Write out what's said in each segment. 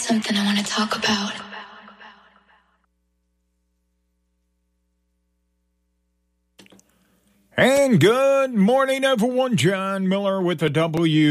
something I want to talk about. And good morning, everyone. John Miller with the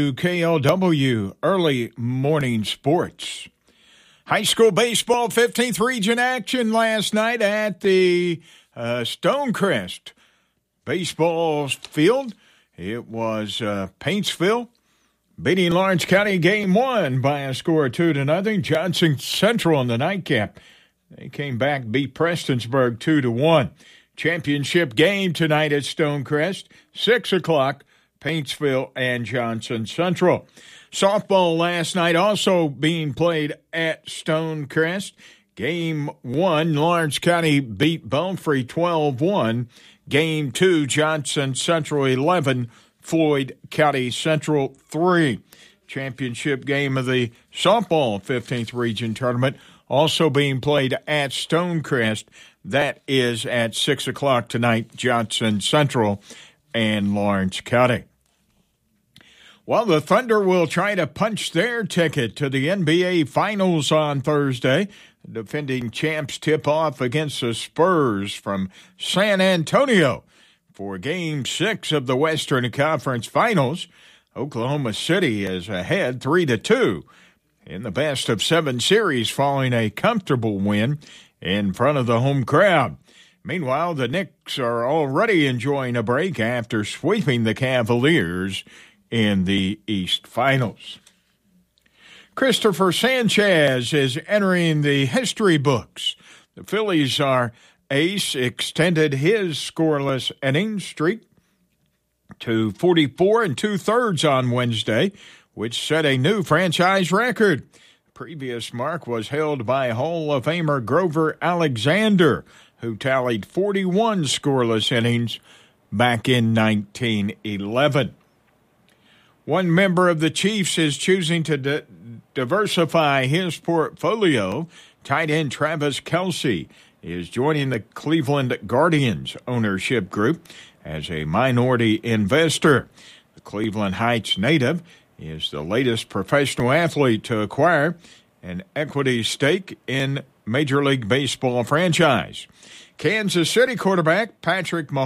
WKLW Early Morning Sports. High school baseball 15th region action last night at the Stonecrest baseball field. It was Paintsville beating Lawrence County game 1 by a score of 2-0. Johnson Central in the nightcap. They came back, beat Prestonsburg 2-1. Championship game tonight at Stonecrest, 6 o'clock, Paintsville and Johnson Central. Softball last night also being played at Stonecrest. Game 1, Lawrence County beat Belfry 12-1. Game 2, Johnson Central 11, Floyd County Central 3. Championship game of the softball 15th region tournament also being played at Stonecrest. That is at 6 o'clock tonight, Johnson Central and Lawrence County. Well, the Thunder will try to punch their ticket to the NBA Finals on Thursday. The defending champs tip off against the Spurs from San Antonio for Game 6 of the Western Conference Finals. Oklahoma City is ahead 3-2 in the best-of-7 series following a comfortable win in front of the home crowd. Meanwhile, the Knicks are already enjoying a break after sweeping the Cavaliers in the East Finals. Christopher Sanchez is entering the history books. The Phillies' ace extended his scoreless inning streak to 44 2/3 on Wednesday, which set a new franchise record. Previous mark was held by Hall of Famer Grover Alexander, who tallied 41 scoreless innings back in 1911. One member of the Chiefs is choosing to diversify his portfolio. Tight end Travis Kelce is joining the Cleveland Guardians ownership group as a minority investor. The Cleveland Heights native is the latest professional athlete to acquire an equity stake in Major League Baseball franchise. Kansas City quarterback Patrick Mahomes